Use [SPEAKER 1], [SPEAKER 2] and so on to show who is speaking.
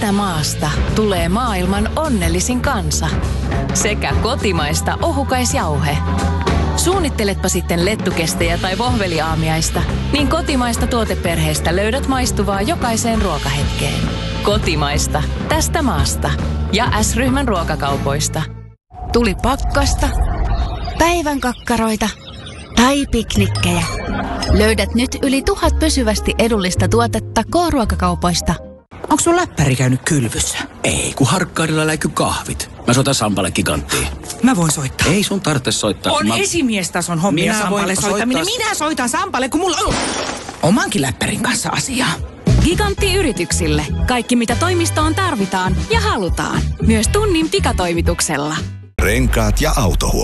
[SPEAKER 1] Tästä maasta tulee maailman onnellisin kansa. Sekä kotimaista ohukaisjauhe. Suunnitteletpa sitten lettukestejä tai vohveliaamiaista, niin kotimaista tuoteperheestä löydät maistuvaa jokaiseen ruokahetkeen. Kotimaista. Tästä maasta. Ja S-ryhmän ruokakaupoista. Tuli pakkasta, päivän kakkaroita tai piknikkejä. Löydät nyt yli 1000 pysyvästi edullista tuotetta K-ruokakaupoista.
[SPEAKER 2] Onko sun läppäri käynyt kylvyssä?
[SPEAKER 3] Ei, kun Harkkaudella läiky kahvit. Mä soitan Sampalle Giganttiin.
[SPEAKER 2] Mä voin soittaa.
[SPEAKER 3] Ei sun tarvitse soittaa.
[SPEAKER 2] On esimiestason hommia Sampalle soittaminen. Minä soitan Sampalle, kun mulla on omankin läppärin kanssa asiaa.
[SPEAKER 4] Gigantti yrityksille. Kaikki mitä toimistoon tarvitaan ja halutaan. Myös tunnin pikatoimituksella.
[SPEAKER 5] Renkaat ja autohuolto.